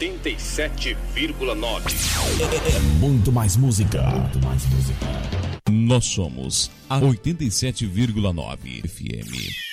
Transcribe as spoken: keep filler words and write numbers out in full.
oitenta e sete vírgula nove. É muito mais música. Muito mais música. Nós somos a oitenta e sete vírgula nove F M.